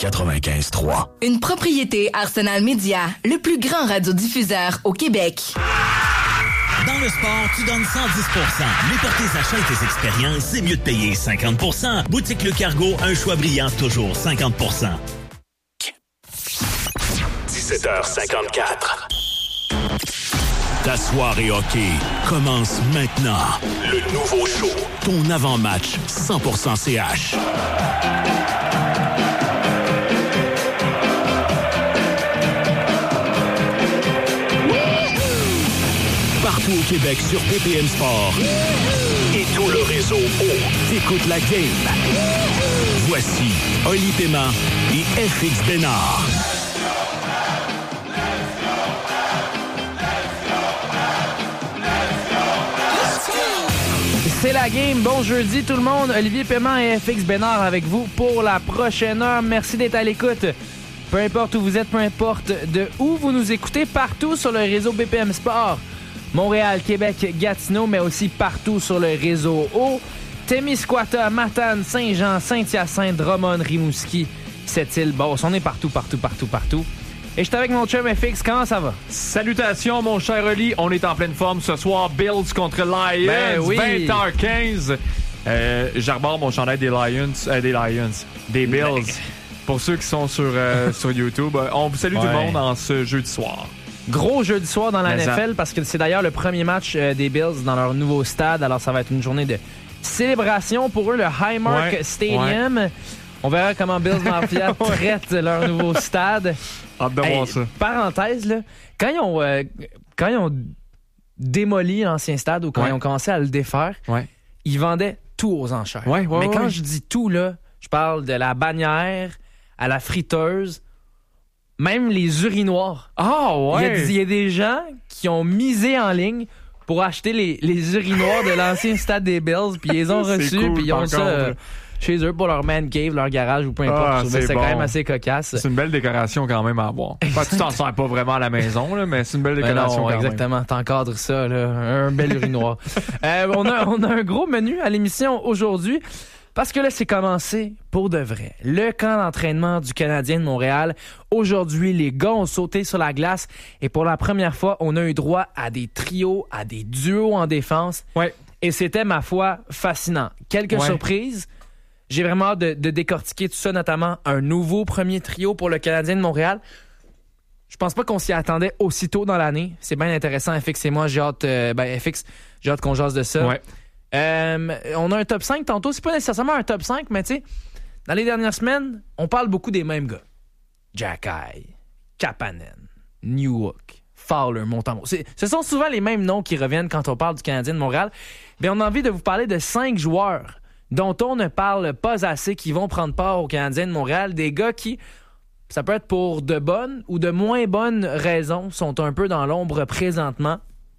95.3. Une propriété Arsenal Media, le plus grand radiodiffuseur au Québec. Dans le sport, tu donnes 110%. Mais pour tes achats et tes expériences, c'est mieux de payer 50%. Boutique Le Cargo, un choix brillant, toujours 50%. 17h54. Ta soirée hockey commence maintenant. Le nouveau show. Ton avant-match 100% CH. Partout au Québec sur BPM Sport et tout le réseau t'écoutes la game. Voici Oli Paiement et FX Bénard. C'est la game. Bon jeudi tout le monde. Olivier Paiement et FX Bénard avec vous pour la prochaine heure. Merci d'être à l'écoute. Peu importe où vous êtes, peu importe de où vous nous écoutez, partout sur le réseau BPM Sport. Montréal, Québec, Gatineau, mais aussi partout sur le réseau O. Témiscouata, Matane, Saint-Jean, Saint-Hyacinthe, Drummond, Rimouski, Sept-Îles-Beauce. On est partout. Et je suis avec mon chum FX. Comment ça va? Salutations, mon cher Oli. On est en pleine forme ce soir. Bills contre Lions. Ben oui. 20h15. J'arbore mon chandail des Bills. Pour ceux qui sont sur YouTube, on vous salue du monde en ce jeudi soir. Gros jeudi soir dans la NFL parce que c'est d'ailleurs le premier match des Bills dans leur nouveau stade. Alors ça va être une journée de célébration pour eux, le Highmark Stadium. Ouais. On verra comment Bills Mafia traite leur nouveau stade. Hâte de voir ça. Parenthèse, là, quand ils ont démoli l'ancien stade ou quand ils ont commencé à le défaire, ils vendaient tout aux enchères. Mais quand je dis tout, là, je parle de la bannière à la friteuse, même les urinoirs. Ah ouais! Il y a des gens qui ont misé en ligne pour acheter les urinoirs de l'ancien stade des Bills, puis ils les ont reçus, puis ils ont ça chez eux pour leur man cave, leur garage ou peu importe. C'est quand même assez cocasse. C'est une belle décoration quand même à avoir. Enfin, tu t'en sers pas vraiment à la maison, là, mais c'est une belle décoration quand exactement. Même. T'encadres ça, là, un bel urinoir. On a un gros menu à l'émission aujourd'hui. Parce que là, c'est commencé pour de vrai. Le camp d'entraînement du Canadien de Montréal. Aujourd'hui, les gars ont sauté sur la glace et pour la première fois, on a eu droit à des trios, à des duos en défense. Ouais. Et c'était, ma foi, fascinant. Quelques surprises. J'ai vraiment hâte de décortiquer tout ça, notamment un nouveau premier trio pour le Canadien de Montréal. Je pense pas qu'on s'y attendait aussitôt dans l'année. C'est bien intéressant, FX et moi. J'ai hâte qu'on jase de ça. Ouais. On a un top 5 tantôt. C'est pas nécessairement un top 5, mais tu sais, dans les dernières semaines, on parle beaucoup des mêmes gars. Jacky, Kapanen, Newhook, Fowler, Montembeault. Ce sont souvent les mêmes noms qui reviennent quand on parle du Canadien de Montréal. Bien, on a envie de vous parler de 5 joueurs dont on ne parle pas assez qui vont prendre part au Canadien de Montréal. Des gars qui, ça peut être pour de bonnes ou de moins bonnes raisons, sont un peu dans l'ombre présentement.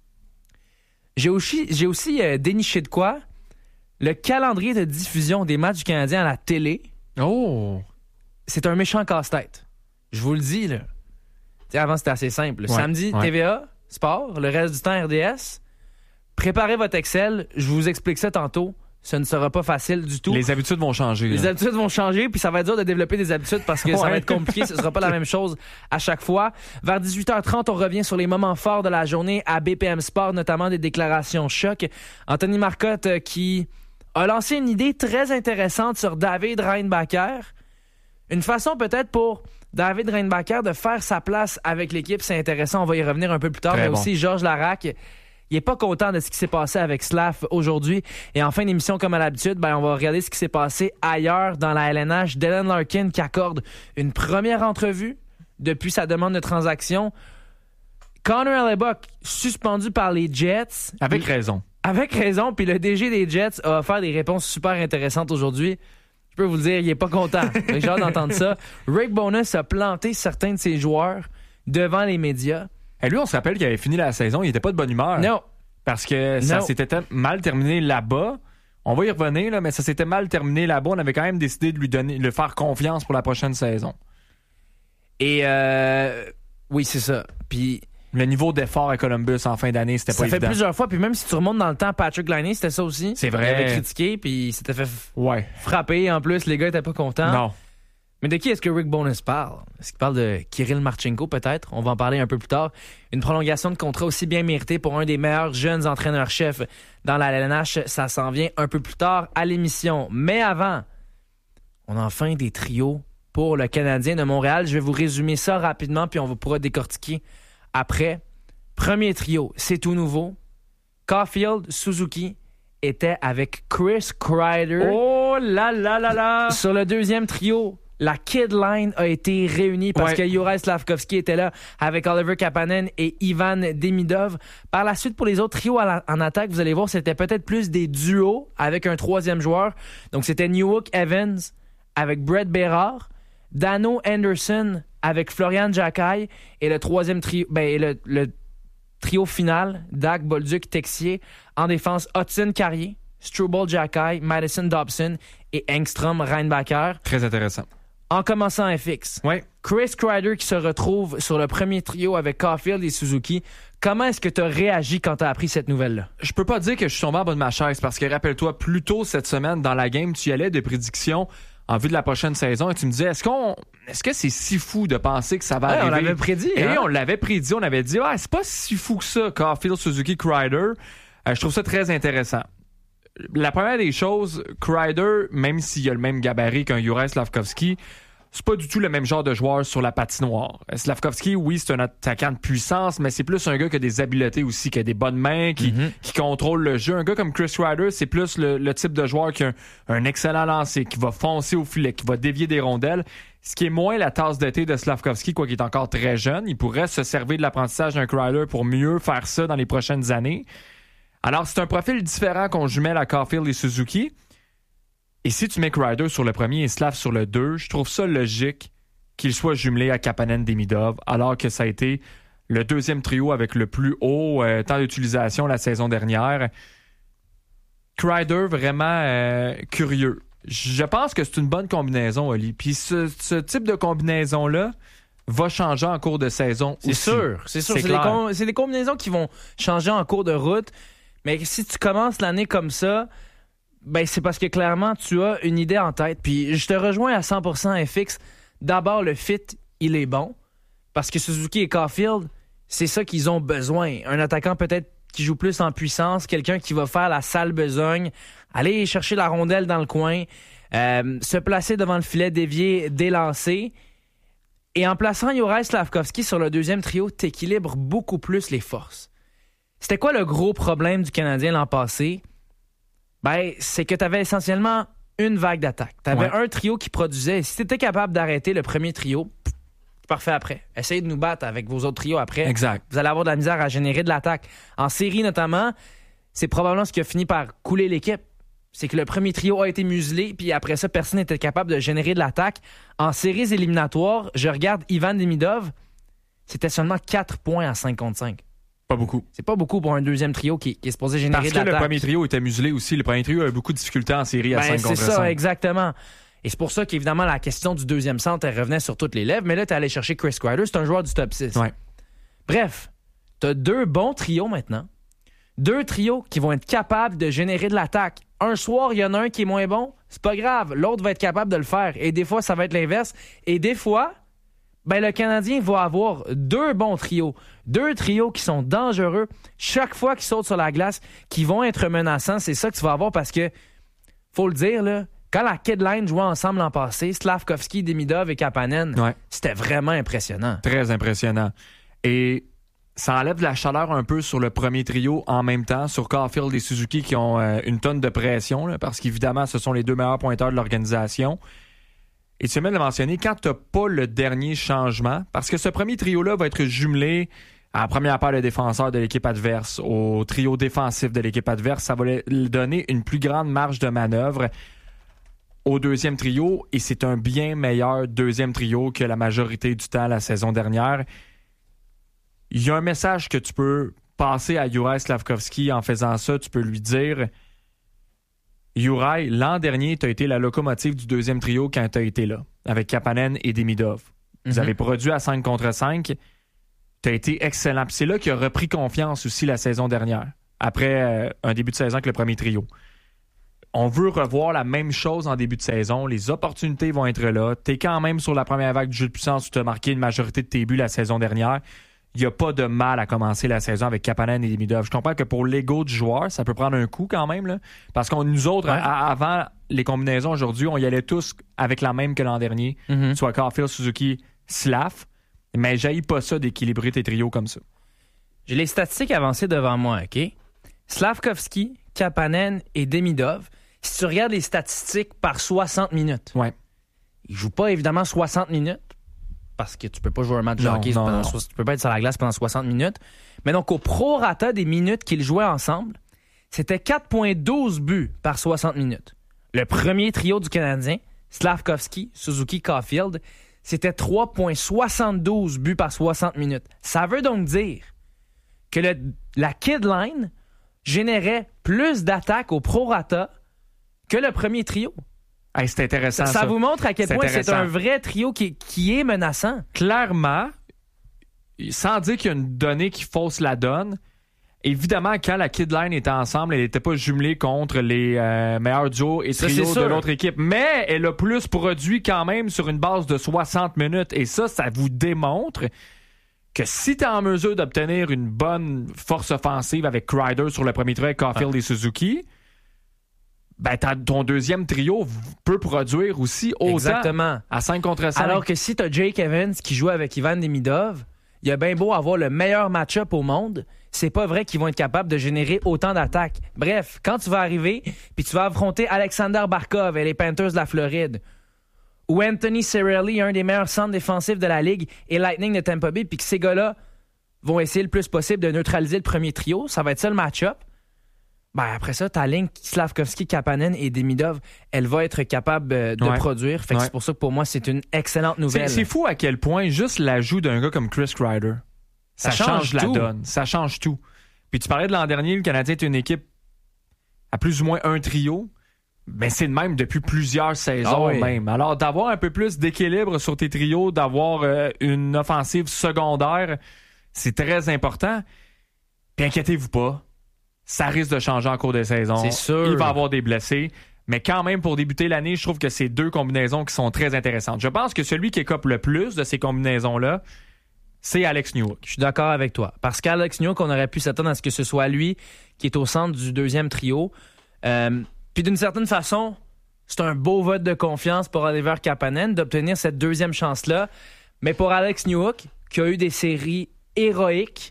J'ai aussi déniché de quoi? Le calendrier de diffusion des matchs du Canadien à la télé. Oh! C'est un méchant casse-tête. Je vous le dis, là. T'sais, avant, c'était assez simple. Samedi, TVA, Sport, le reste du temps, RDS. Préparez votre Excel. Je vous explique ça tantôt. Ce ne sera pas facile du tout. Les habitudes vont changer. Les habitudes vont changer, puis ça va être dur de développer des habitudes parce que ça va être compliqué. Ce ne sera pas la même chose à chaque fois. Vers 18h30, on revient sur les moments forts de la journée à BPM Sport, notamment des déclarations choc. Anthony Marcotte qui a lancé une idée très intéressante sur David Reinbacher. Une façon peut-être pour David Reinbacher de faire sa place avec l'équipe. C'est intéressant, on va y revenir un peu plus tard. Mais aussi Georges Laraque. Il n'est pas content de ce qui s'est passé avec Slav aujourd'hui. Et en fin d'émission, comme à l'habitude, on va regarder ce qui s'est passé ailleurs dans la LNH. Dylan Larkin qui accorde une première entrevue depuis sa demande de transaction. Connor Hellebuyck, suspendu par les Jets. Avec raison. Avec raison. Puis le DG des Jets a offert des réponses super intéressantes aujourd'hui. Je peux vous le dire, il n'est pas content. J'ai hâte d'entendre ça. Rick Bowness a planté certains de ses joueurs devant les médias. Et lui, on se rappelle qu'il avait fini la saison, il était pas de bonne humeur. Non. Parce que ça s'était mal terminé là-bas. On va y revenir, là, mais ça s'était mal terminé là-bas. On avait quand même décidé de lui faire confiance pour la prochaine saison. Et oui, c'est ça. Puis le niveau d'effort à Columbus en fin d'année, c'était pas évident. Ça fait plusieurs fois, puis même si tu remontes dans le temps, Patrick Laine, c'était ça aussi. C'est vrai. Il avait critiqué, puis il s'était fait frapper. En plus, les gars étaient pas contents. Non. Mais de qui est-ce que Rick Bowness parle? Est-ce qu'il parle de Kirill Marchenko, peut-être? On va en parler un peu plus tard. Une prolongation de contrat aussi bien méritée pour un des meilleurs jeunes entraîneurs-chefs dans la LNH. Ça s'en vient un peu plus tard à l'émission. Mais avant, on a enfin des trios pour le Canadien de Montréal. Je vais vous résumer ça rapidement, puis on pourra décortiquer après. Premier trio, c'est tout nouveau. Caulfield, Suzuki était avec Chris Kreider. Oh là là là là! Sur le deuxième trio, la Kid Line a été réunie parce que Juraj Slafkovský était là avec Oliver Kapanen et Ivan Demidov. Par la suite, pour les autres trios en attaque, vous allez voir, c'était peut-être plus des duos avec un troisième joueur. Donc, c'était Newhook Evans avec Brett Berard, Dano Anderson avec Florian Jacquet et le troisième trio, le trio final, Dak, Bolduc, Texier. En défense, Hudson Carrier, Struble Jacquet, Madison Dobson et Engstrom Reinbacher. Très intéressant. En commençant FX, Chris Kreider qui se retrouve sur le premier trio avec Caulfield et Suzuki. Comment est-ce que tu as réagi quand tu as appris cette nouvelle-là? Je peux pas dire que je suis tombé en bas de ma chaise parce que, rappelle-toi, plus tôt cette semaine, dans la game, tu y allais de prédictions en vue de la prochaine saison et tu me disais, est-ce que c'est si fou de penser que ça va arriver? On l'avait prédit. Et on l'avait prédit, on avait dit, c'est pas si fou que ça, Caulfield, Suzuki, Kreider. Je trouve ça très intéressant. La première des choses, Kreider, même s'il a le même gabarit qu'un Juraj Slafkovský, c'est pas du tout le même genre de joueur sur la patinoire. Slafkovský, oui, c'est un attaquant de puissance, mais c'est plus un gars qui a des habiletés aussi, qui a des bonnes mains, qui contrôle le jeu. Un gars comme Chris Kreider, c'est plus le type de joueur qui a un excellent lancer, qui va foncer au filet, qui va dévier des rondelles. Ce qui est moins la tasse de thé de Slafkovský, quoi qu'il est encore très jeune. Il pourrait se servir de l'apprentissage d'un Kreider pour mieux faire ça dans les prochaines années. Alors, c'est un profil différent qu'on jumelle à Caulfield et Suzuki. Et si tu mets Kreider sur le premier et Slav sur le 2, je trouve ça logique qu'il soit jumelé à Kapanen Demidov, alors que ça a été le deuxième trio avec le plus haut temps d'utilisation la saison dernière. Kreider, vraiment curieux. Je pense que c'est une bonne combinaison, Oli. Puis ce type de combinaison-là va changer en cours de saison aussi. C'est sûr. C'est des combinaisons qui vont changer en cours de route. Mais si tu commences l'année comme ça, c'est parce que clairement, tu as une idée en tête. Puis je te rejoins à 100% FX. D'abord, le fit, il est bon. Parce que Suzuki et Caulfield, c'est ça qu'ils ont besoin. Un attaquant peut-être qui joue plus en puissance, quelqu'un qui va faire la sale besogne, aller chercher la rondelle dans le coin, se placer devant le filet, dévier, délancer. Et en plaçant Juraj Slafkovský sur le deuxième trio, t'équilibres beaucoup plus les forces. C'était quoi le gros problème du Canadien l'an passé? C'est que tu avais essentiellement une vague d'attaque. Tu avais un trio qui produisait. Et si tu étais capable d'arrêter le premier trio, parfait après. Essayez de nous battre avec vos autres trios après. Exact. Vous allez avoir de la misère à générer de l'attaque. En série, notamment, c'est probablement ce qui a fini par couler l'équipe. C'est que le premier trio a été muselé, puis après ça, personne n'était capable de générer de l'attaque. En séries éliminatoires, je regarde Ivan Demidov, c'était seulement 4 points à 5 contre 5. Pas beaucoup. C'est pas beaucoup pour un deuxième trio qui est supposé générer de l'attaque. Parce que le premier trio était muselé aussi. Le premier trio a eu beaucoup de difficultés en série à 5 contre 5. C'est ça, exactement. Et c'est pour ça qu'évidemment, la question du deuxième centre, elle revenait sur toutes les lèvres. Mais là, t'es allé chercher Chris Kreider. C'est un joueur du top 6. Ouais. Bref, t'as 2 bons trios maintenant. 2 trios qui vont être capables de générer de l'attaque. Un soir, il y en a un qui est moins bon. C'est pas grave. L'autre va être capable de le faire. Et des fois, ça va être l'inverse. Et des fois, le Canadien va avoir 2 bons trios. 2 trios qui sont dangereux. Chaque fois qu'ils sautent sur la glace, qui vont être menaçants. C'est ça que tu vas avoir parce que, faut le dire, là, quand la Kid Line jouait ensemble l'an passé, Slafkovský, Demidov et Kapanen, c'était vraiment impressionnant. Très impressionnant. Et ça enlève de la chaleur un peu sur le premier trio en même temps, sur Caulfield et Suzuki qui ont une tonne de pression, là, parce qu'évidemment, ce sont les 2 meilleurs pointeurs de l'organisation. Et tu viens de le mentionner, quand tu n'as pas le dernier changement, parce que ce premier trio-là va être jumelé à la première paire de défenseurs de l'équipe adverse, au trio défensif de l'équipe adverse, ça va donner une plus grande marge de manœuvre au deuxième trio, et c'est un bien meilleur deuxième trio que la majorité du temps la saison dernière. Il y a un message que tu peux passer à Juraj Slafkovský en faisant ça. Tu peux lui dire: Juraj, l'an dernier, tu as été la locomotive du deuxième trio quand tu as été là, avec Kapanen et Demidov. Vous avez produit à 5 contre 5. Tu as été excellent. Puis c'est là qu'il a repris confiance aussi la saison dernière, après un début de saison avec le premier trio. on veut revoir la même chose en début de saison. Les opportunités vont être là. Tu es quand même sur la première vague du jeu de puissance où tu as marqué une majorité de tes buts la saison dernière. Il n'y a pas de mal à commencer la saison avec Kapanen et Demidov. Je comprends que pour l'ego du joueur, ça peut prendre un coup quand même. Là, parce que nous autres, avant les combinaisons aujourd'hui, on y allait tous avec la même que l'an dernier. Soit Caulfield, Suzuki, Slav. Mais j'haïs pas ça d'équilibrer tes trios comme ça. J'ai les statistiques avancées devant moi, OK? Slavkovski, Kapanen et Demidov. Si tu regardes les statistiques par 60 minutes, ils jouent pas évidemment 60 minutes parce que tu peux pas jouer un match de hockey tu peux pas être sur la glace pendant 60 minutes. Mais donc, au prorata des minutes qu'ils jouaient ensemble, c'était 4,12 buts par 60 minutes. Le premier trio du Canadien, Slavkovski, Suzuki, Caulfield, c'était 3,72 buts par 60 minutes. Ça veut donc dire que la Kid Line générait plus d'attaques au prorata que le premier trio. Hey, c'est intéressant. Ça vous montre à quel point c'est un vrai trio qui est menaçant. Clairement, sans dire qu'il y a une donnée qui fausse la donne, évidemment, quand la Kid Line était ensemble, elle n'était pas jumelée contre les meilleurs duos et trios de l'autre équipe. Mais elle a plus produit quand même sur une base de 60 minutes. Et ça vous démontre que si tu es en mesure d'obtenir une bonne force offensive avec Kreider sur le premier trio, Caulfield et Suzuki, ben ton deuxième trio peut produire aussi autant à 5 contre 5. Alors que si tu as Jake Evans qui joue avec Ivan Demidov, il a bien beau avoir le meilleur match-up au monde, c'est pas vrai qu'ils vont être capables de générer autant d'attaques. Bref, quand tu vas arriver puis tu vas affronter Alexander Barkov et les Panthers de la Floride, ou Anthony Cirelli, un des meilleurs centres défensifs de la Ligue, et Lightning de Tampa Bay, puis que ces gars-là vont essayer le plus possible de neutraliser le premier trio, ça va être ça le match-up. Ben après ça, ta ligne Slavkovski, Kapanen et Demidov, elle va être capable de produire. Fait que c'est pour ça que pour moi, c'est une excellente nouvelle. C'est fou à quel point juste l'ajout d'un gars comme Chris Kreider, ça change la donne. Ça change tout. Puis tu parlais de l'an dernier, le Canadien est une équipe à plus ou moins un trio. Ben c'est le même depuis plusieurs saisons même. Alors d'avoir un peu plus d'équilibre sur tes trios, d'avoir une offensive secondaire, c'est très important. Puis inquiétez-vous pas. Ça risque de changer en cours de saison. C'est sûr. Il va y avoir des blessés. Mais quand même, pour débuter l'année, je trouve que c'est deux combinaisons qui sont très intéressantes. Je pense que celui qui écope le plus de ces combinaisons-là, c'est Alex Newhook. Je suis d'accord avec toi. Parce qu'Alex Newhook, on aurait pu s'attendre à ce que ce soit lui qui est au centre du deuxième trio. Puis d'une certaine façon, c'est un beau vote de confiance pour Oliver Kapanen d'obtenir cette deuxième chance-là. Mais pour Alex Newhook, qui a eu des séries héroïques,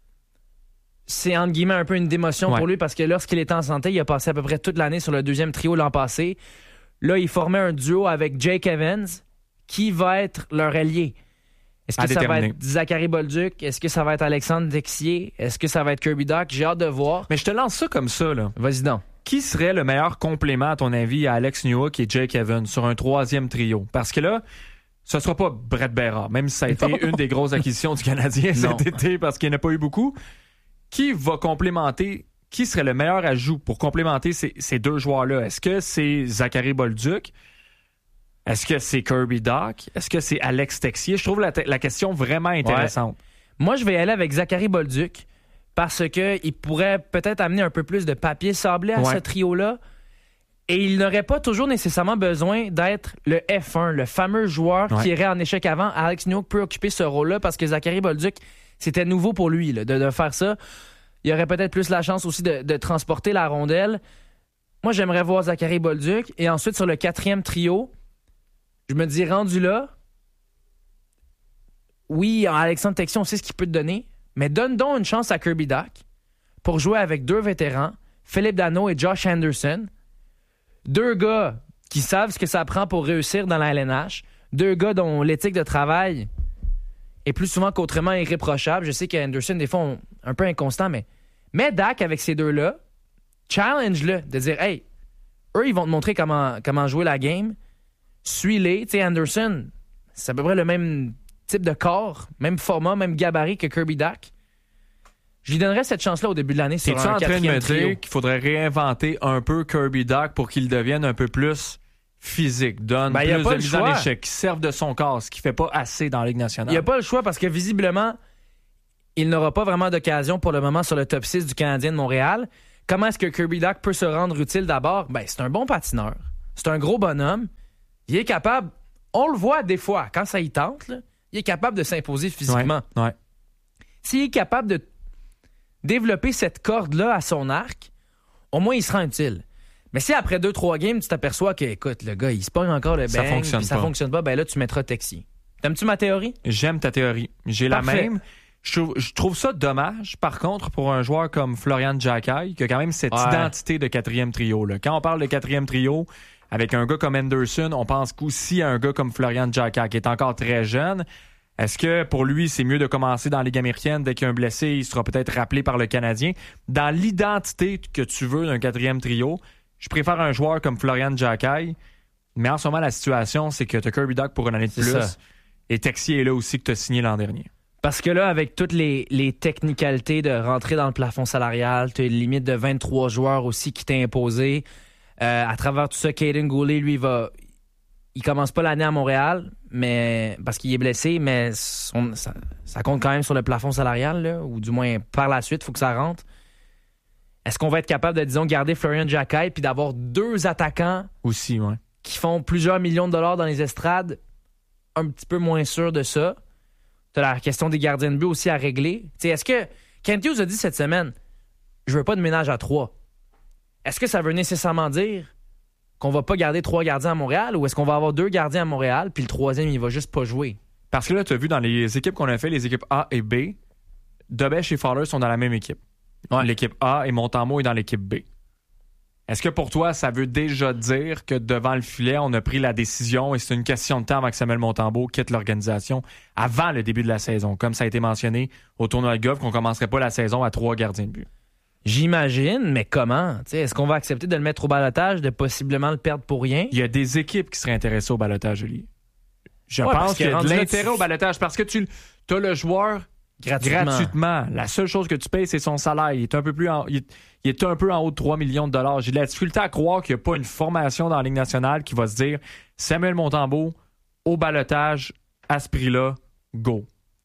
c'est entre guillemets un peu une démotion pour lui parce que lorsqu'il était en santé, il a passé à peu près toute l'année sur le deuxième trio l'an passé. Là, il formait un duo avec Jake Evans qui va être leur allié. Est-ce que ça va être Zachary Bolduc? Est-ce que ça va être Alexandre Texier? Est-ce que ça va être Kirby Dach? J'ai hâte de voir. Mais je te lance ça comme ça, là. Vas-y donc. Qui serait le meilleur complément, à ton avis, à Alex Newhook et Jake Evans sur un troisième trio? Parce que là, ce sera pas Brett Berard, même si ça a été une des grosses acquisitions du Canadien cet été parce qu'il n'y en a pas eu beaucoup. Qui va complémenter, qui serait le meilleur ajout pour complémenter ces deux joueurs-là? Est-ce que c'est Zachary Bolduc? Est-ce que c'est Kirby Dach? Est-ce que c'est Alex Texier? Je trouve la question vraiment intéressante. Moi, je vais y aller avec Zachary Bolduc parce qu'il pourrait peut-être amener un peu plus de papier sablé à ce trio-là. Et il n'aurait pas toujours nécessairement besoin d'être le F1, le fameux joueur qui irait en échec avant. Alex Newhook peut occuper ce rôle-là parce que Zachary Bolduc, c'était nouveau pour lui là, de faire ça. Il aurait peut-être plus la chance aussi de transporter la rondelle. Moi, j'aimerais voir Zachary Bolduc. Et ensuite, sur le quatrième trio, je me dis, rendu là, oui, Alexandre Texier, on sait ce qu'il peut te donner, mais donne donc une chance à Kirby Dach pour jouer avec deux vétérans, Philippe Danault et Josh Anderson. Deux gars qui savent ce que ça prend pour réussir dans la LNH. Deux gars dont l'éthique de travail est plus souvent qu'autrement irréprochable. Je sais qu'Anderson, des fois, est un peu inconstant, mais mets Dak avec ces deux-là, challenge-le, de dire, hey, eux, ils vont te montrer comment jouer la game. Suis-les. Tu sais, Anderson, c'est à peu près le même type de corps, même format, même gabarit que Kirby Dach. Je lui donnerais cette chance-là au début de l'année sur un quatrième trio. Es-tu en train de me dire qu'il faudrait réinventer un peu Kirby Dach pour qu'il devienne un peu plus physique, donne plus de mise en échec, qui serve de son corps, ce qui fait pas assez dans la Ligue nationale? Il n'y a pas le choix parce que visiblement, il n'aura pas vraiment d'occasion pour le moment sur le top 6 du Canadien de Montréal. comment est-ce que Kirby Dach peut se rendre utile d'abord? Ben, c'est un bon patineur. C'est un gros bonhomme. Il est capable, on le voit des fois, quand ça y tente, là, il est capable de s'imposer physiquement. Ouais. S'il est capable de développer cette corde-là à son arc, au moins il sera utile. Mais si après 2-3 games, tu t'aperçois que, écoute, le gars, il se pogne encore le bang, puis ça fonctionne pas, ben là, tu mettras Texier. T'aimes-tu ma théorie? J'aime ta théorie. J'ai Parfait. la même. Je trouve ça dommage, par contre, pour un joueur comme Florian Xhekaj, qui a quand même cette identité de quatrième trio. Là. Quand on parle de quatrième trio, avec un gars comme Anderson, on pense aussi à un gars comme Florian Xhekaj, qui est encore très jeune. Est-ce que pour lui, c'est mieux de commencer dans la Ligue américaine? Dès qu'il y a un blessé, il sera peut-être rappelé par le Canadien. Dans l'identité que tu veux d'un quatrième trio, je préfère un joueur comme Florian Xhekaj. Mais en ce moment, la situation, c'est que tu as Kirby Dach pour une année de plus. Ça. Et Texier est là aussi que tu as signé l'an dernier. Parce que là, avec toutes les technicalités de rentrer dans le plafond salarial, tu as une limite de 23 joueurs aussi qui t'est imposée. À travers tout ça, Kaiden Guhle, lui, il commence pas l'année à Montréal, mais parce qu'il est blessé, mais ça compte quand même sur le plafond salarial, là, ou du moins par la suite, il faut que ça rentre. Est-ce qu'on va être capable de, disons, garder Florian Xhekaj puis d'avoir 2 attaquants aussi, ouais, qui font plusieurs millions de dollars dans les estrades? Un petit peu moins sûr de ça. Tu as la question des gardiens de but aussi à régler. T'sais, est-ce que Kent Hughes a dit cette semaine, je veux pas de ménage à 3? Est-ce que ça veut nécessairement dire qu'on va pas garder 3 gardiens à Montréal, ou est-ce qu'on va avoir 2 gardiens à Montréal puis le 3e, il va juste pas jouer? Parce que là, tu as vu dans les équipes qu'on a fait, les équipes A et B, Dobech et Fowler sont dans la même équipe. Ouais. L'équipe A et Montembeault est dans l'équipe B. Est-ce que pour toi, ça veut déjà dire que devant le filet, on a pris la décision et c'est une question de temps avant que Samuel Montembeault quitte l'organisation avant le début de la saison, comme ça a été mentionné au tournoi de golf, qu'on ne commencerait pas la saison à 3 gardiens de but? J'imagine, mais comment? T'sais, est-ce qu'on va accepter de le mettre au balotage, de possiblement le perdre pour rien? Il y a des équipes qui seraient intéressées au balotage, Julie. Je pense qu'il y a de l'intérêt au balotage parce que tu as le joueur gratuitement. La seule chose que tu payes, c'est son salaire. Il est un peu en haut de 3 millions de dollars. J'ai de la difficulté à croire qu'il n'y a pas une formation dans la Ligue nationale qui va se dire Samuel Montembeault au balotage à ce prix-là, go.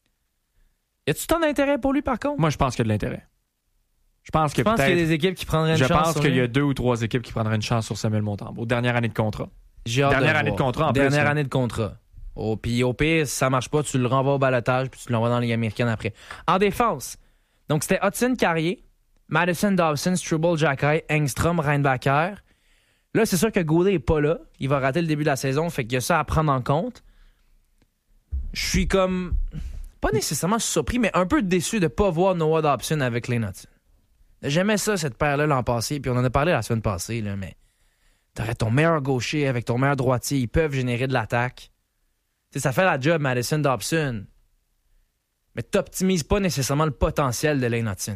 Y a-tu tant d'intérêt pour lui, par contre? Moi, je pense qu'il y a de l'intérêt. Je pense qu'il y a des équipes qui prendraient une chance. Je pense qu'il y a 2 ou 3 équipes qui prendraient une chance sur Samuel Montembeault. Dernière année de contrat. Dernière année de contrat. Puis au pire, si ça marche pas, tu le renvoies au balotage puis tu l'envoies dans la Ligue américaine après. En défense, donc c'était Hudson Carrier, Madison Dobson, Struble, Xhekaj, Engstrom, Reinbacher. Là, c'est sûr que Goulet n'est pas là. Il va rater le début de la saison, fait qu'il y a ça à prendre en compte. Je suis comme, pas nécessairement surpris, mais un peu déçu de ne pas voir Noah Dobson avec Lane Hudson. J'aimais ça, cette paire-là, l'an passé, puis on en a parlé la semaine passée, là, mais t'aurais ton meilleur gaucher avec ton meilleur droitier, ils peuvent générer de l'attaque. T'sais, ça fait la job, Madison Dobson. Mais t'optimises pas nécessairement le potentiel de Lane Hudson.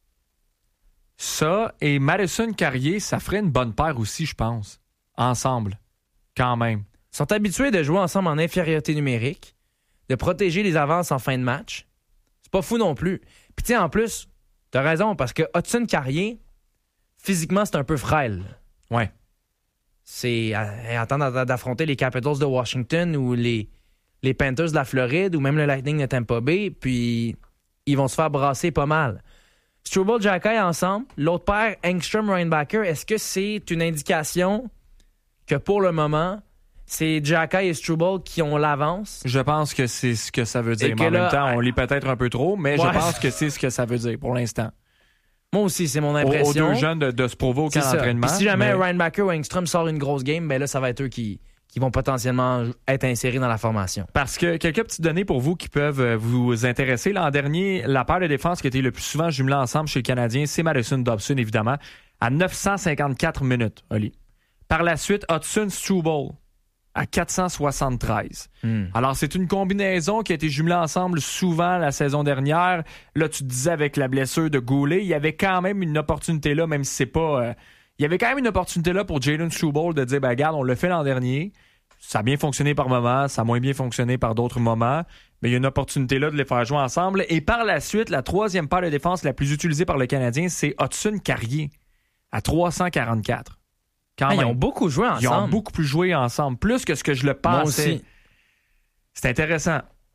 Ça, et Madison Carrier, ça ferait une bonne paire aussi, je pense. Ensemble. Quand même. Ils sont habitués de jouer ensemble en infériorité numérique, de protéger les avances en fin de match. C'est pas fou non plus. Puis tu sais, en plus, t'as raison, parce que Hudson Carrier, physiquement, c'est un peu frêle. Ouais. C'est en temps d'affronter les Capitals de Washington ou les Panthers de la Floride ou même le Lightning de Tampa Bay, puis ils vont se faire brasser pas mal. Struble, Xhekaj ensemble, l'autre paire, Engstrom, Reinbacher, est-ce que c'est une indication que pour le moment, c'est Xhekaj et Struble qui ont l'avance? Je pense que c'est ce que ça veut dire. Mais en même temps, on lit peut-être un peu trop, mais je pense que c'est ce que ça veut dire pour l'instant. Moi aussi, c'est mon impression. Aux 2 jeunes de se prouver au camp d'entraînement. Puis si jamais Reinbacher ou Engstrom sort une grosse game, ben là, ça va être eux qui vont potentiellement être insérés dans la formation. Parce que quelques petites données pour vous qui peuvent vous intéresser. L'an dernier, la paire de défense qui a été le plus souvent jumelée ensemble chez le Canadien, c'est Madison Dobson, évidemment, à 954 minutes, Oli. Par la suite, Hudson Struble à 473. Alors, c'est une combinaison qui a été jumelée ensemble souvent la saison dernière. Là, tu te disais avec la blessure de Goulet, il y avait quand même une opportunité là, même si c'est pas... il y avait quand même une opportunité là pour Jalen Struble de dire, ben regarde, on l'a fait l'an dernier. Ça a bien fonctionné par moments, ça a moins bien fonctionné par d'autres moments. Mais il y a une opportunité là de les faire jouer ensemble. Et par la suite, la 3e paire de défense la plus utilisée par le Canadien, c'est Hudson Carrier à 344. Ils ont beaucoup joué ensemble. Ils ont beaucoup plus joué ensemble, plus que ce que je le pensais. Moi aussi. C'est intéressant. Ouais.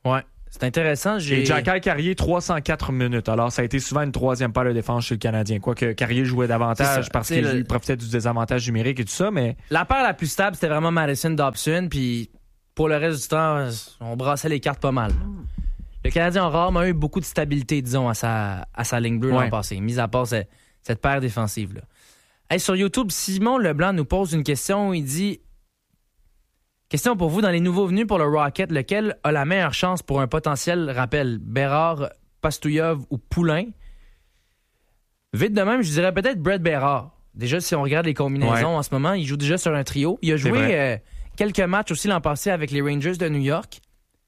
C'est intéressant. Et Jacques Carrier, 304 minutes. Alors, ça a été souvent une troisième paire de défense chez le Canadien. Quoique Carrier jouait davantage parce qu'il profitait du désavantage numérique et tout ça, mais... La paire la plus stable, c'était vraiment Madison-Dobson, puis pour le reste du temps, on brassait les cartes pas mal. Le Canadien a rarement eu beaucoup de stabilité, disons, à sa ligne bleue l'an passé, mis à part cette paire défensive-là. Hey, sur YouTube, Simon Leblanc nous pose une question. Il dit... Question pour vous, dans les nouveaux venus pour le Rocket, lequel a la meilleure chance pour un potentiel rappel? Bérard, Pastouillev ou Poulain? Vite de même, je dirais peut-être Brett Bérard. Déjà, si on regarde les combinaisons en ce moment, il joue déjà sur un trio. Il a joué quelques matchs aussi l'an passé avec les Rangers de New York.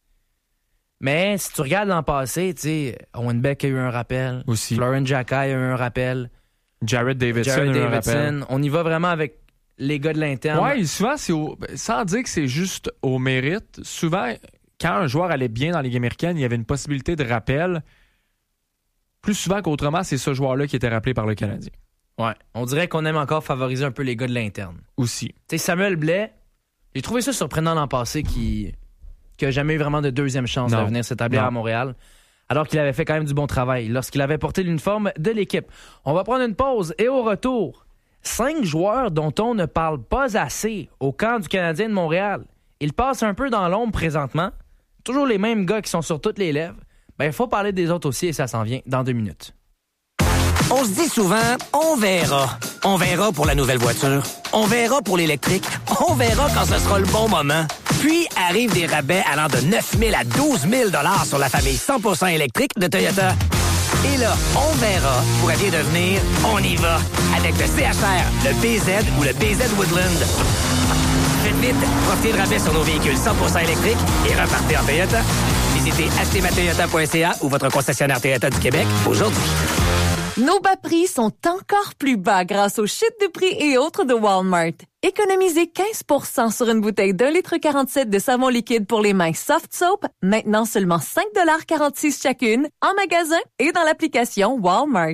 Mais si tu regardes l'an passé, tu sais, Owen Beck a eu un rappel. Aussi. Florent Xhekaj a eu un rappel. Jared Davidson a eu un rappel. On y va vraiment avec les gars de l'interne. Oui, souvent, sans dire que c'est juste au mérite, souvent, quand un joueur allait bien dans la Ligue américaine, il y avait une possibilité de rappel. Plus souvent qu'autrement, c'est ce joueur-là qui était rappelé par le Canadien. Ouais. On dirait qu'on aime encore favoriser un peu les gars de l'interne. Aussi. Tu sais, Samuel Blais, j'ai trouvé ça surprenant l'an passé qui n'a jamais eu vraiment de deuxième chance de venir s'établir à Montréal, alors qu'il avait fait quand même du bon travail lorsqu'il avait porté l'uniforme de l'équipe. On va prendre une pause et au retour, 5 joueurs dont on ne parle pas assez au camp du Canadien de Montréal. Ils passent un peu dans l'ombre présentement. Toujours les mêmes gars qui sont sur toutes les lèvres. Ben, il faut parler des autres aussi et ça s'en vient dans 2 minutes. On se dit souvent, on verra. On verra pour la nouvelle voiture. On verra pour l'électrique. On verra quand ce sera le bon moment. Puis arrivent des rabais allant de 9 000 à 12 000 $ sur la famille 100% électrique de Toyota. Et là, on verra pourrait bien devenir on y va avec le CHR, le BZ ou le BZ Woodland. Faites vite, profitez de rabais sur nos véhicules 100% électriques et repartez en Toyota. Visitez achetezmatoyota.ca ou votre concessionnaire Toyota du Québec aujourd'hui. Nos bas prix sont encore plus bas grâce aux chutes de prix et autres de Walmart. Économisez 15% sur une bouteille d'1,47 litre de savon liquide pour les mains Soft Soap, maintenant seulement 5,46 $ chacune, en magasin et dans l'application Walmart.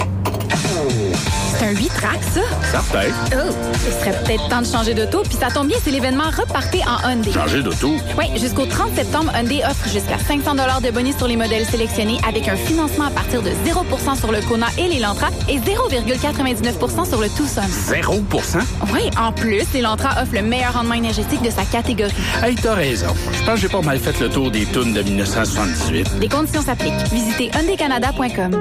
C'est un 8-track, ça? Certain. Oh, il serait peut-être temps de changer d'auto, puis ça tombe bien, c'est l'événement Repartez en Hyundai. Changer d'auto? Oui, jusqu'au 30 septembre, Hyundai offre jusqu'à 500 $ de bonus sur les modèles sélectionnés avec un financement à partir de 0% sur le Kona et l'Elantra et 0,99% sur le Tucson. 0%? Oui, en plus, l'Elantra offre le meilleur rendement énergétique de sa catégorie. Hey, t'as raison. Je pense que j'ai pas mal fait le tour des tunes de 1978. Les conditions s'appliquent. Visitez hyundaicanada.com.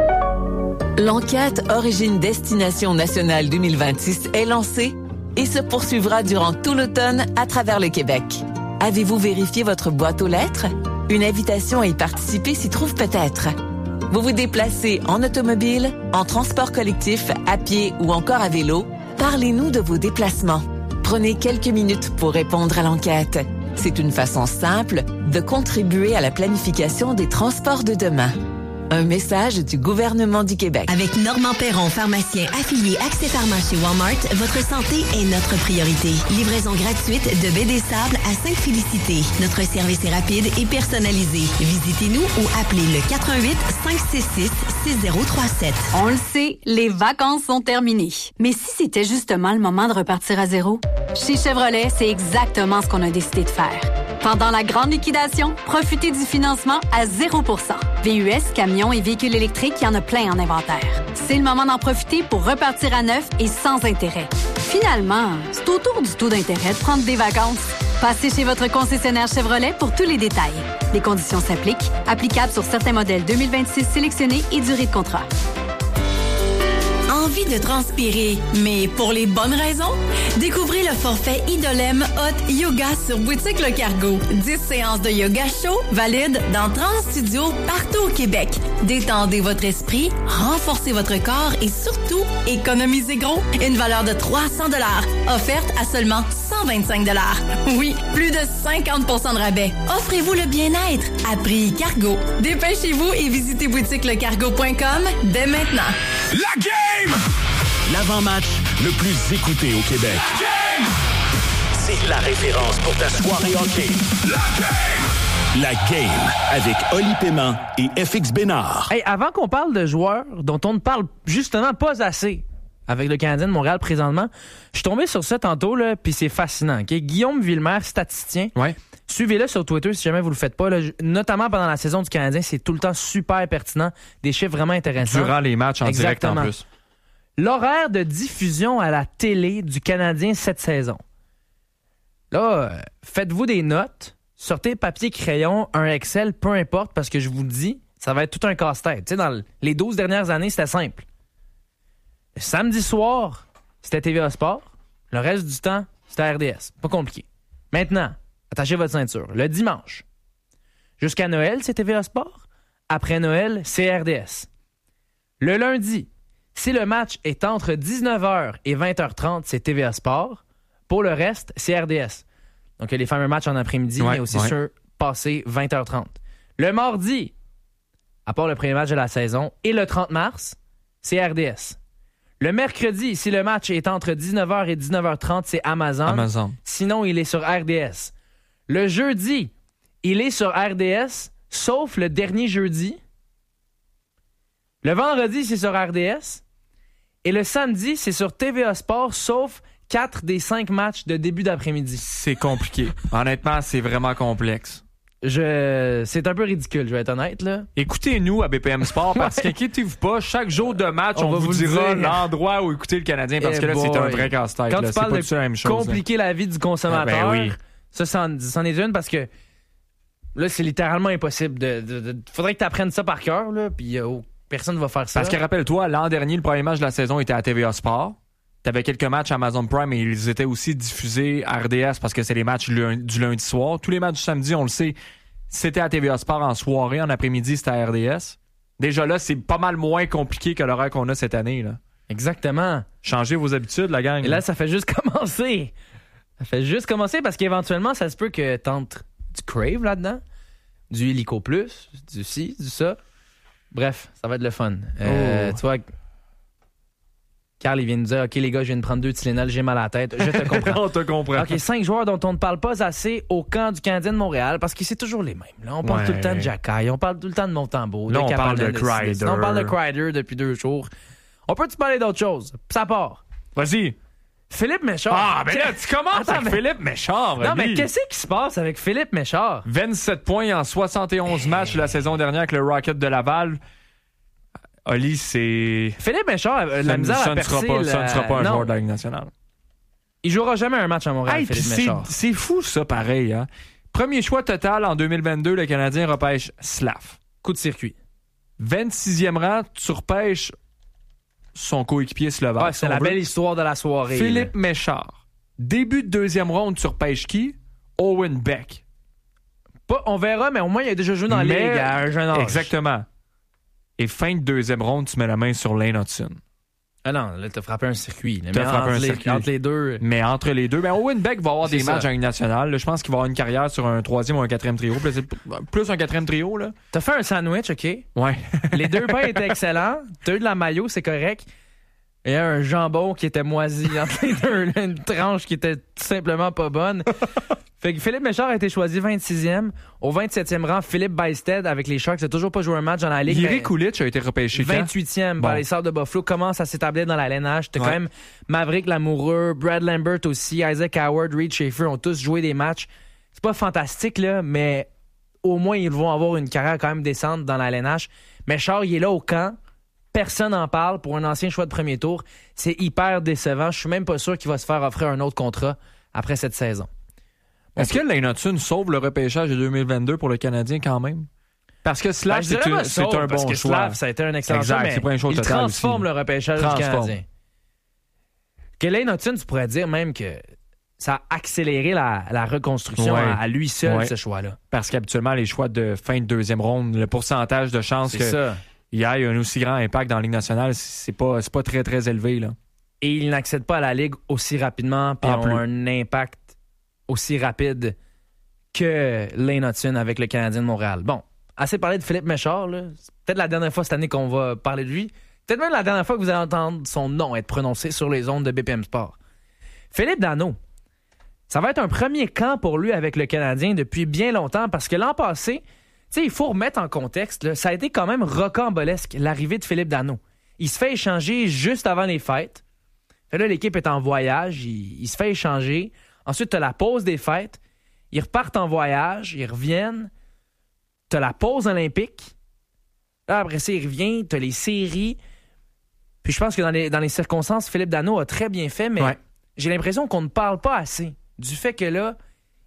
L'enquête Origine-Destination Nationale 2026 est lancée et se poursuivra durant tout l'automne à travers le Québec. Avez-vous vérifié votre boîte aux lettres? Une invitation à y participer s'y trouve peut-être. Vous vous déplacez en automobile, en transport collectif, à pied ou encore à vélo? Parlez-nous de vos déplacements. Prenez quelques minutes pour répondre à l'enquête. C'est une façon simple de contribuer à la planification des transports de demain. Un message du gouvernement du Québec. Avec Normand Perron, pharmacien affilié Accès Pharma chez Walmart, votre santé est notre priorité. Livraison gratuite de baie des Sables à Sainte-Félicité. Notre service est rapide et personnalisé. Visitez-nous ou appelez le 418-566-6037. On le sait, les vacances sont terminées. Mais si c'était justement le moment de repartir à zéro? Chez Chevrolet, c'est exactement ce qu'on a décidé de faire. Pendant la grande liquidation, profitez du financement à 0%. VUS, camions et véhicules électriques, il y en a plein en inventaire. C'est le moment d'en profiter pour repartir à neuf et sans intérêt. Finalement, c'est au tour du taux d'intérêt de prendre des vacances. Passez chez votre concessionnaire Chevrolet pour tous les détails. Les conditions s'appliquent, applicables sur certains modèles 2026 sélectionnés et durée de contrat. Envie de transpirer, mais pour les bonnes raisons? Découvrez le forfait Idolem Hot Yoga sur Boutique Le Cargo. 10 séances de yoga chaud valides dans 30 studios partout au Québec. Détendez votre esprit, renforcez votre corps et surtout, économisez gros. Une valeur de 300 $, offerte à seulement 125 $. Oui, plus de 50% de rabais. Offrez-vous le bien-être à prix Cargo. Dépêchez-vous et visitez boutiquelecargo.com dès maintenant. La game! L'avant-match le plus écouté au Québec. La game! C'est la référence pour ta soirée hockey. La game! La game avec Oli Paiement et FX Bénard. Hey, avant qu'on parle de joueurs dont on ne parle justement pas assez avec le Canadien de Montréal présentement, je suis tombé sur ça tantôt, là, puis c'est fascinant. Okay? Guillaume Villemer, statisticien, Suivez-le sur Twitter si jamais vous le faites pas. Là, notamment pendant la saison du Canadien, c'est tout le temps super pertinent. Des chiffres vraiment intéressants. Durant les matchs en direct en plus. L'horaire de diffusion à la télé du Canadien cette saison. Là, faites-vous des notes, sortez papier, crayon, un Excel, peu importe, parce que je vous le dis, ça va être tout un casse-tête. Tu sais, dans les 12 dernières années, c'était simple. Le samedi soir, c'était TVA Sport. Le reste du temps, c'était RDS. Pas compliqué. Maintenant, attachez votre ceinture. Le dimanche, jusqu'à Noël, c'est TVA Sport. Après Noël, c'est RDS. Le lundi, si le match est entre 19h et 20h30, c'est TVA Sport. Pour le reste, c'est RDS. Donc, il y a les fameux matchs en après-midi, mais aussi ceux passés 20h30. Le mardi, à part le premier match de la saison, et le 30 mars, c'est RDS. Le mercredi, si le match est entre 19h et 19h30, c'est Amazon. Sinon, il est sur RDS. Le jeudi, il est sur RDS, sauf le dernier jeudi. Le vendredi, c'est sur RDS. Et le samedi, c'est sur TVA Sport, sauf 4 des 5 matchs de début d'après-midi. C'est compliqué. Honnêtement, c'est vraiment complexe. C'est un peu ridicule, je vais être honnête, là. Écoutez-nous à BPM Sport parce qu'inquiétez-vous pas, chaque jour de match, on vous dira l'endroit où écouter le Canadien parce que là, c'est un vrai casse-tête. Quand là. tu parles de la même chose, compliquer la vie du consommateur, oui. ça, c'en est une parce que là, c'est littéralement impossible. Faudrait que tu apprennes ça par cœur, là, puis personne ne va faire ça. Parce que rappelle-toi, l'an dernier, le premier match de la saison était à TVA Sport. T'avais quelques matchs Amazon Prime et ils étaient aussi diffusés à RDS parce que c'est les matchs du lundi soir. Tous les matchs du samedi, on le sait, c'était à TVA Sport en soirée. En après-midi, c'était à RDS. Déjà là, c'est pas mal moins compliqué que l'horaire qu'on a cette année. Là. Exactement. Changez vos habitudes, la gang. Et là, ça fait juste commencer. Ça fait juste commencer parce qu'éventuellement, ça se peut que t'entres du Crave là-dedans, du Illico Plus, du ci, du ça. Bref, ça va être le fun. Tu vois... Carl, il vient de dire « OK, les gars, je viens de prendre 2 Tylenol, j'ai mal à la tête. » Je te comprends. On te comprend. OK, 5 joueurs dont on ne parle pas assez au camp du Canadien de Montréal parce que c'est toujours les mêmes. Là, on parle tout le temps de Jacky, on parle tout le temps de Montembeault. Là, on parle de Kreider. On parle de Kreider depuis 2 jours. On peut-tu parler d'autre chose? Ça part. Vas-y. Philippe Méchard. Ah, ben là, tu commences avec Philippe Méchard. Non, mais qu'est-ce qui se passe avec Philippe Méchard? 27 points en 71 matchs la saison dernière avec le Rocket de Laval. Oli, c'est... Philippe Méchard, la misère à percer... Ça ne sera pas un joueur de la Ligue nationale. Il jouera jamais un match à Montréal, Philippe Méchard. C'est fou, ça, pareil. Hein? Premier choix total en 2022, le Canadien repêche Slav. Coup de circuit. 26e rang, tu repêches son coéquipier slovaque. Ouais, c'est la belle histoire de la soirée. Philippe Méchard. Début de 2e ronde, tu repêches qui? Owen Beck. On verra, mais au moins, il a déjà joué dans la Ligue à un jeune âge. Exactement. Et fin de 2e ronde, tu mets la main sur Lane Hudson. Ah non, là, t'as frappé un circuit. T'as frappé un circuit. Entre les deux. Mais entre les deux, Owen Beck va avoir des matchs en Ligue nationale. Là, je pense qu'il va avoir une carrière sur un 3e ou un 4e trio. Plus un 4e trio, là. T'as fait un sandwich, OK? Ouais. Les 2 pains étaient excellents. T'as eu de la mayo, c'est correct. Et un jambon qui était moisi entre les deux. Là, une tranche qui était tout simplement pas bonne. Fait que Philippe Méchard a été choisi 26e. Au 27e rang, Philippe Bysted avec les Sharks. Il n'a toujours pas joué un match dans la Ligue. Jiri Kulich a été repêché 28e par les Sabres de Buffalo. Commence à s'établir dans la LNH. T'as quand même Maverick Lamoureux, Brad Lambert aussi, Isaac Howard, Reed Schaefer ont tous joué des matchs. C'est pas fantastique, là, mais au moins, ils vont avoir une carrière quand même décente dans la LNH. Méchard, il est là au camp. Personne n'en parle pour un ancien choix de premier tour. C'est hyper décevant. Je suis même pas sûr qu'il va se faire offrir un autre contrat après cette saison. Est-ce que Lane Hudson sauve le repêchage de 2022 pour le Canadien quand même? Parce que Slav, c'est un bon choix. Slav, ça a été un excellent choix, mais il transforme le repêchage du Canadien. Que Lane Hudson, tu pourrais dire même que ça a accéléré la reconstruction à lui seul, ce choix-là. Parce qu'habituellement, les choix de fin de 2e ronde, le pourcentage de chances qu'il y ait un aussi grand impact dans la Ligue nationale, c'est pas très, très élevé. Là. Et il n'accède pas à la Ligue aussi rapidement puis ont un impact aussi rapide que Lane Hudson avec le Canadien de Montréal. Bon, assez parlé de Philippe Méchard. Là. C'est peut-être la dernière fois cette année qu'on va parler de lui. Peut-être même la dernière fois que vous allez entendre son nom être prononcé sur les ondes de BPM Sport. Philippe Danault. Ça va être un premier camp pour lui avec le Canadien depuis bien longtemps parce que l'an passé, il faut remettre en contexte, là, ça a été quand même rocambolesque, l'arrivée de Philippe Danault. Il se fait échanger juste avant les fêtes. Là, l'équipe est en voyage, il se fait échanger. Ensuite, tu as la pause des fêtes. Ils repartent en voyage, ils reviennent. T'as la pause olympique. Là, après ça, ils reviennent. T'as les séries. Puis je pense que dans les circonstances, Philippe Danault a très bien fait, mais j'ai l'impression qu'on ne parle pas assez du fait que là,